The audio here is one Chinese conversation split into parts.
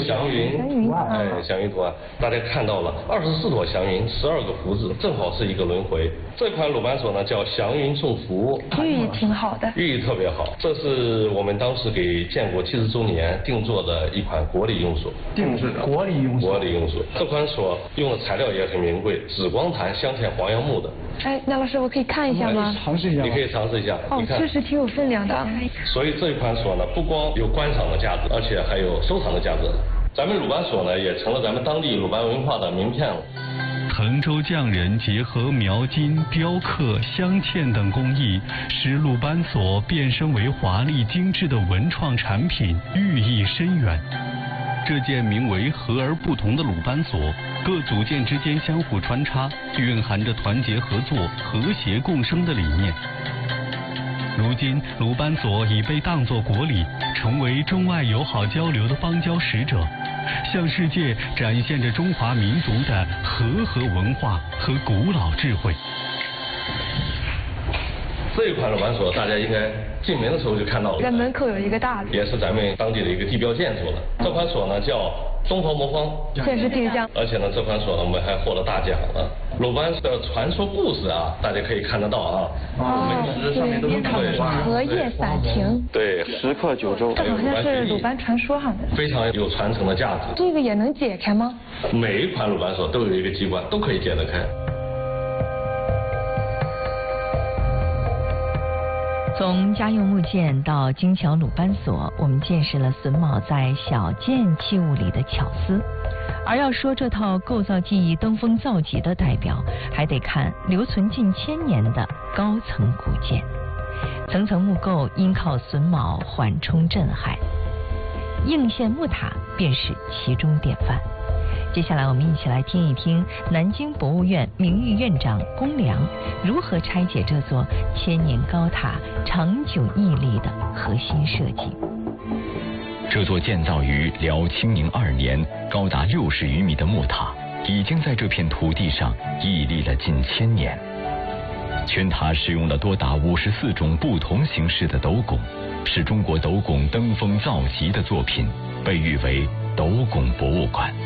祥云，祥云图案，大家看到了24朵祥云，12个福字，正好是一个轮回。这款鲁班锁呢叫祥云送福， 寓意挺好的， 寓意特别好。这是我们当时给建国70周年定做的一款国礼用锁， 定制的国礼用锁。这款锁用的材料也很名贵，紫光檀镶嵌黄杨木的。 哎，那老师我可以看一下吗？ 尝试一下。 你可以尝试一下。 哦，确实挺有分量的。 所以这一款锁呢，不光有观赏的价值，而且还有收藏的价值。咱们鲁班锁呢，也成了咱们当地鲁班文化的名片了。 滕州匠人结合描金、雕刻、镶嵌等工艺，使鲁班锁变身为华丽精致的文创产品，寓意深远。这件名为“和而不同”的鲁班锁，各组件之间相互穿插，蕴含着团结合作、和谐共生的理念。如今，鲁班锁已被当作国礼，成为中外友好交流的邦交使者，向世界展现着中华民族的和合文化和古老智慧。 这一款鲁班锁，大家应该进门的时候就看到了， 在门口有一个大的， 也是咱们当地的一个地标建筑了。这款锁呢叫东方魔方， 确实挺像。 而且呢，这款锁呢我们还获了大奖了。鲁班的传说故事啊，大家可以看得到啊。 对，上面都是荷叶伞亭。 对，时刻九州。 这好像是鲁班传说上的。 非常有传承的价值。 这个也能解开吗？ 每一款鲁班锁都有一个机关，都可以解得开。 从家用木件到精巧鲁班锁，我们见识了榫卯在小件器物里的巧思。而要说这套构造技艺登峰造极的代表，还得看留存近1000年的高层古建。层层木构因靠榫卯缓冲震撼，应县木塔便是其中典范。接下来我们一起来听一听南京博物院名誉院长龚良如何拆解这座1000年高塔长久屹立的核心设计。 这座建造于辽清宁2年、高达60余米的木塔，已经在这片土地上屹立了近1000年。全塔使用了多达54种不同形式的斗拱，是中国斗拱登峰造极的作品，被誉为斗拱博物馆。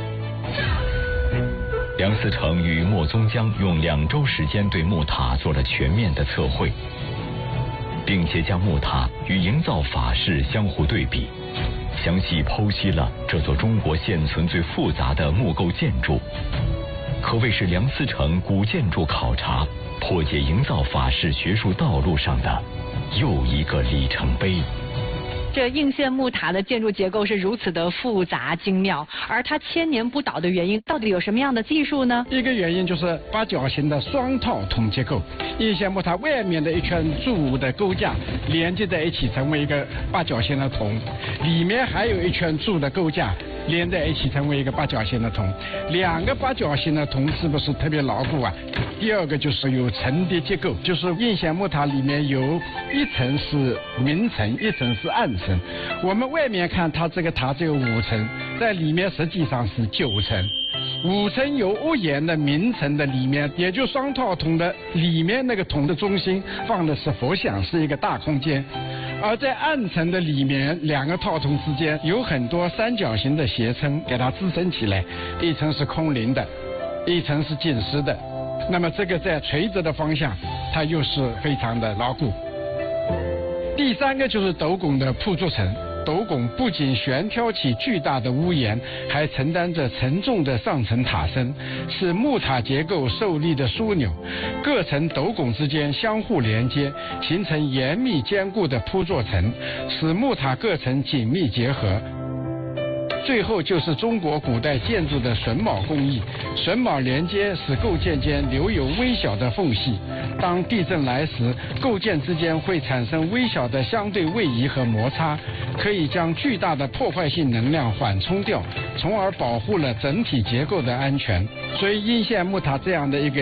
梁思成与莫宗江用2周时间对木塔做了全面的测绘，并且将木塔与营造法式相互对比，详细剖析了这座中国现存最复杂的木构建筑，可谓是梁思成古建筑考察、破解营造法式学术道路上的又一个里程碑。 这应县木塔的建筑结构是如此的复杂精妙，而它1000年不倒的原因到底有什么样的技术呢？ 一个原因就是八角形的双套筒结构，应县木塔外面的一圈铸的构架连接在一起成为一个八角形的筒，里面还有一圈铸的构架连在一起成为一个八角形的筒。2个八角形的筒是不是特别牢固啊？第二个就是有层叠结构，就是应县木塔里面有一层是明层，一层是暗层。我们外面看它这个塔只有5层，在里面实际上是9层。5层有屋檐的明层的里面，也就双套筒的里面那个筒的中心放的是佛像，是一个大空间。而在暗层的里面，2个套筒之间有很多三角形的斜撑给它支撑起来，一层是空灵的，一层是紧实的。那么这个在垂直的方向，它又是非常的牢固。第3个就是斗拱的铺筑层，斗拱不仅悬挑起巨大的屋檐，还承担着沉重的上层塔身，是木塔结构受力的枢纽。各层斗拱之间相互连接，形成严密坚固的铺作层，使木塔各层紧密结合。最后就是中国古代建筑的榫卯工艺，榫卯连接使构件间留有微小的缝隙，当地震来时，构件之间会产生微小的相对位移和摩擦，可以将巨大的破坏性能量缓冲掉，从而保护了整体结构的安全。所以应县木塔这样的一个